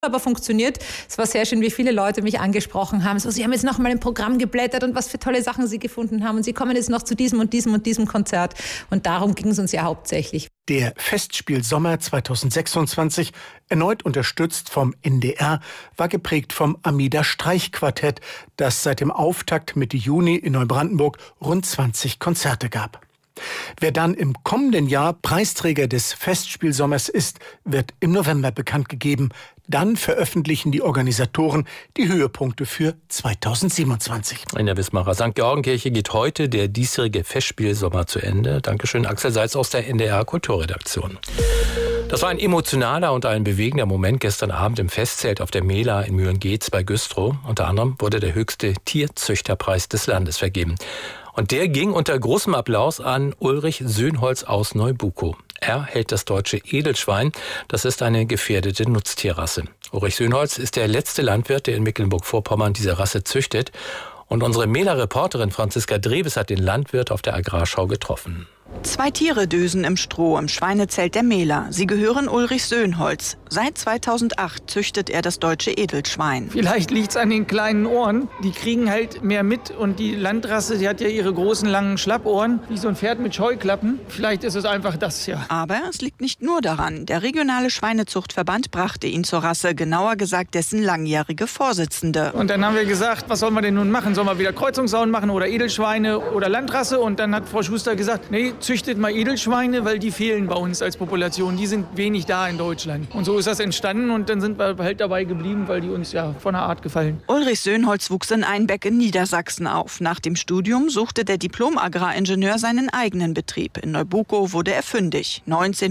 aber funktioniert. Es war sehr schön, wie viele Leute mich angesprochen haben. So, sie haben jetzt noch mal im Programm geblättert und was für tolle Sachen sie gefunden haben. Und sie kommen jetzt noch zu diesem und diesem und diesem Konzert. Und darum ging es uns ja hauptsächlich. Der Festspielsommer 2026, erneut unterstützt vom NDR, war geprägt vom Amida Streichquartett, das seit dem Auftakt Mitte Juni in Neubrandenburg rund 20 Konzerte gab. Wer dann im kommenden Jahr Preisträger des Festspielsommers ist, wird im November bekannt gegeben. Dann veröffentlichen die Organisatoren die Höhepunkte für 2027. In der Wismarer St. Georgenkirche geht heute der diesjährige Festspielsommer zu Ende. Dankeschön, Axel Seitz aus der NDR Kulturredaktion. Das war ein emotionaler und ein bewegender Moment gestern Abend im Festzelt auf der Mela in Mühlengeetz bei Güstrow. Unter anderem wurde der höchste Tierzüchterpreis des Landes vergeben. Und der ging unter großem Applaus an Ulrich Söhnholz aus Neubukow. Er hält das deutsche Edelschwein. Das ist eine gefährdete Nutztierrasse. Ulrich Söhnholz ist der letzte Landwirt, der in Mecklenburg-Vorpommern diese Rasse züchtet. Und unsere Mela-Reporterin Franziska Dreves hat den Landwirt auf der Agrarschau getroffen. 2 Tiere dösen im Stroh im Schweinezelt der Mela. Sie gehören Ulrich Söhnholz. Seit 2008 züchtet er das deutsche Edelschwein. Vielleicht liegt's an den kleinen Ohren. Die kriegen halt mehr mit. Und die Landrasse, die hat ja ihre großen, langen Schlappohren, wie so ein Pferd mit Scheuklappen. Vielleicht ist es einfach das, ja. Aber es liegt nicht nur daran. Der regionale Schweinezuchtverband brachte ihn zur Rasse, genauer gesagt dessen langjährige Vorsitzende. Und dann haben wir gesagt, was sollen wir denn nun machen? Sollen wir wieder Kreuzungssauen machen oder Edelschweine oder Landrasse? Und dann hat Frau Schuster gesagt, nee, züchtet mal Edelschweine, weil die fehlen bei uns als Population. Die sind wenig da in Deutschland. Und so ist das entstanden und dann sind wir halt dabei geblieben, weil die uns ja von der Art gefallen. Ulrich Söhnholz wuchs in Einbeck in Niedersachsen auf. Nach dem Studium suchte der Diplom-Agraringenieur seinen eigenen Betrieb. In Neubukow wurde er fündig,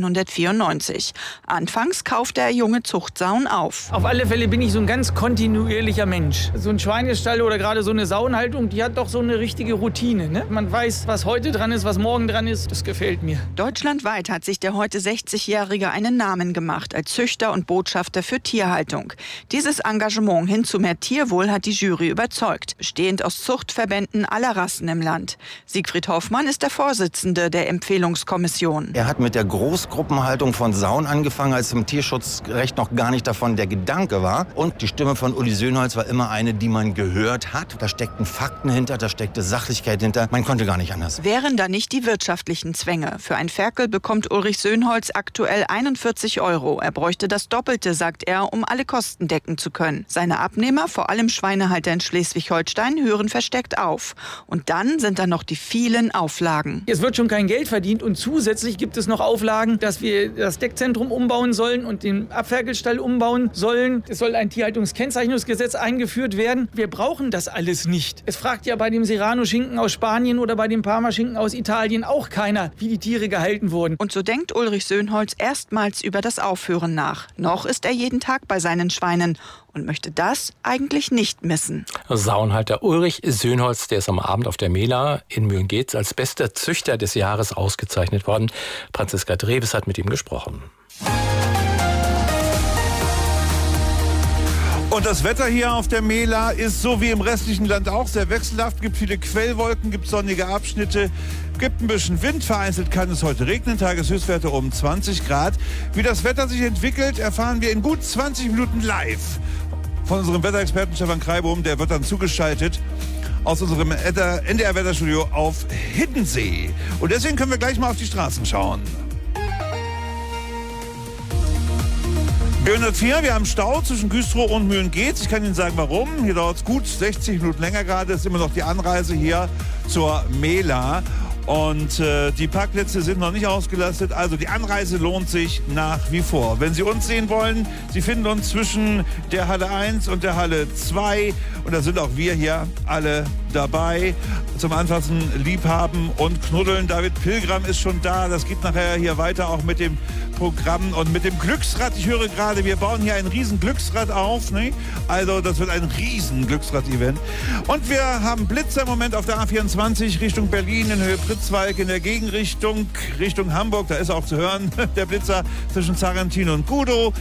1994. Anfangs kaufte er junge Zuchtsauen auf. Auf alle Fälle bin ich so ein ganz kontinuierlicher Mensch. So ein Schweinestall oder gerade so eine Sauenhaltung, die hat doch so eine richtige Routine. Ne? Man weiß, was heute dran ist, was morgen dran ist. Das gefällt mir. Deutschlandweit hat sich der heute 60-Jährige einen Namen gemacht als Züchter und Botschafter für Tierhaltung. Dieses Engagement hin zu mehr Tierwohl hat die Jury überzeugt, bestehend aus Zuchtverbänden aller Rassen im Land. Siegfried Hoffmann ist der Vorsitzende der Empfehlungskommission. Er hat mit der Großgruppenhaltung von Sauen angefangen, als im Tierschutzrecht noch gar nicht davon der Gedanke war. Und die Stimme von Uli Söhnholz war immer eine, die man gehört hat. Da steckten Fakten hinter, da steckte Sachlichkeit hinter. Man konnte gar nicht anders. Wären da nicht die wirtschaftlichen Zwänge? Für ein Ferkel bekommt Ulrich Söhnholz aktuell 41 €. Er bräuchte das Doppelte, sagt er, um alle Kosten decken zu können. Seine Abnehmer, vor allem Schweinehalter in Schleswig-Holstein, hören versteckt auf. Und dann sind da noch die vielen Auflagen. Es wird schon kein Geld verdient und zusätzlich gibt es noch Auflagen, dass wir das Deckzentrum umbauen sollen und den Abferkelstall umbauen sollen. Es soll ein Tierhaltungskennzeichnungsgesetz eingeführt werden. Wir brauchen das alles nicht. Es fragt ja bei dem Serrano-Schinken aus Spanien oder bei dem Parma-Schinken aus Italien auch keiner, wie die Tiere gehalten wurden. Und so denkt Ulrich Söhnholz erstmals über das Aufhören nach. Noch ist er jeden Tag bei seinen Schweinen und möchte das eigentlich nicht missen. Sauenhalter Ulrich Söhnholz, der ist am Abend auf der Mela in Mühlengeetz als bester Züchter des Jahres ausgezeichnet worden. Franziska Dreves hat mit ihm gesprochen. Und das Wetter hier auf der Mela ist so wie im restlichen Land auch sehr wechselhaft. Gibt viele Quellwolken, gibt sonnige Abschnitte, gibt ein bisschen Wind. Vereinzelt kann es heute regnen. Tageshöchstwerte um 20 Grad. Wie das Wetter sich entwickelt, erfahren wir in gut 20 Minuten live von unserem Wetterexperten Stefan Kreibohm. Der wird dann zugeschaltet aus unserem NDR-Wetterstudio auf Hiddensee. Und deswegen können wir gleich mal auf die Straßen schauen. B104, wir haben Stau zwischen Güstrow und Mühlengeetz. Ich kann Ihnen sagen, warum. Hier dauert es gut 60 Minuten länger gerade. Es ist immer noch die Anreise hier zur Mela. Und die Parkplätze sind noch nicht ausgelastet. Also die Anreise lohnt sich nach wie vor. Wenn Sie uns sehen wollen, Sie finden uns zwischen der Halle 1 und der Halle 2. Und da sind auch wir hier alle dabei. Zum Anfassen, Liebhaben und Knuddeln. David Pilgram ist schon da. Das geht nachher hier weiter auch mit dem Programm und mit dem Glücksrad. Ich höre gerade, wir bauen hier ein riesen Glücksrad auf. Ne? Also das wird ein riesen Glücksrad-Event. Und wir haben Blitzer im Moment auf der A24 Richtung Berlin in Höhe Pritzwalk, in der Gegenrichtung Richtung Hamburg. Da ist auch zu hören, der Blitzer zwischen Sarrentin und Gudow.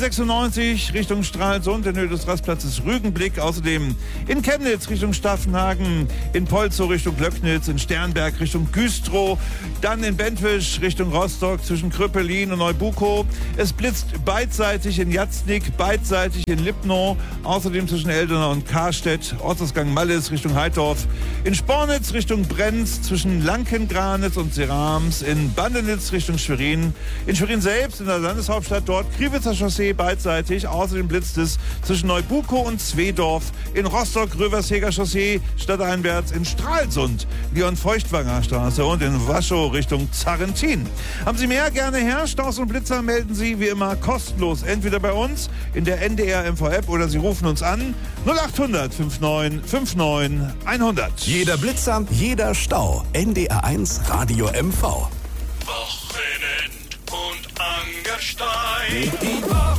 B96 Richtung Stralsund in Höhe des Rastplatzes Rügenblick. Außerdem in Chemnitz Richtung Staffenhagen Hagen, in Polzow Richtung Löcknitz, in Sternberg Richtung Güstrow, dann in Bentwisch Richtung Rostock zwischen Kröpelin und Neubukow. Es blitzt beidseitig in Jatznik, beidseitig in Lipnow, außerdem zwischen Eldona und Karstedt, Ortsausgang Mallis Richtung Heidorf, in Spornitz Richtung Brenz, zwischen Lankengranitz und Serams, in Bandenitz Richtung Schwerin, in Schwerin selbst, in der Landeshauptstadt dort, Kriwitzer Chaussee beidseitig, außerdem blitzt es zwischen Neubukow und Zwedorf, in Rostock Röversheger Chaussee, stadteinwärts in Stralsund, Leon-Feuchtwanger Straße und in Waschow Richtung Zarrentin. Haben Sie mehr? Gerne her. Staus und Blitzer melden Sie wie immer kostenlos, entweder bei uns in der NDR MV-App oder Sie rufen uns an 0800 59 59 100. Jeder Blitzer, jeder Stau. NDR1 Radio MV. Wochenend und Angerstein. Die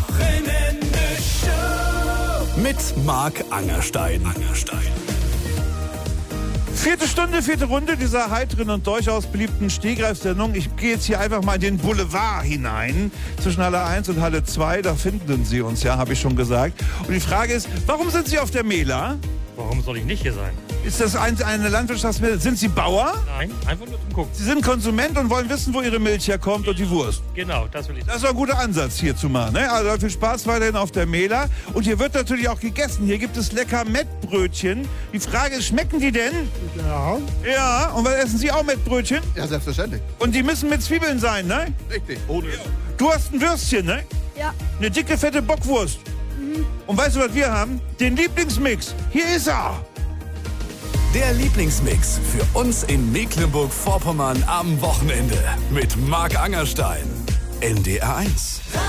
Wochenende-Show. Mit Marc Angerstein. Vierte Stunde, vierte Runde dieser heiteren und durchaus beliebten Stehgreifsendung. Ich gehe jetzt hier einfach mal in den Boulevard hinein. Zwischen Halle 1 und Halle 2, da finden Sie uns ja, habe ich schon gesagt. Und die Frage ist, warum sind Sie auf der Mela? Warum soll ich nicht hier sein? Ist das eine Landwirtschaftsmesse? Sind Sie Bauer? Nein, einfach nur zum Gucken. Sie sind Konsument und wollen wissen, wo Ihre Milch herkommt und die Wurst. Genau, das will ich. Das ist ein guter Ansatz hier zu machen. Ne? Also viel Spaß weiterhin auf der Mela. Und hier wird natürlich auch gegessen. Hier gibt es lecker Mettbrötchen. Die Frage ist, schmecken die denn? Ja. Ja, und was essen Sie auch Mettbrötchen? Ja, selbstverständlich. Und die müssen mit Zwiebeln sein, ne? Richtig. Ohne. Du hast ein Würstchen, ne? Ja. Eine dicke, fette Bockwurst. Und weißt du, was wir haben? Den Lieblingsmix. Hier ist er. Der Lieblingsmix für uns in Mecklenburg-Vorpommern am Wochenende mit Marc Angerstein. NDR1.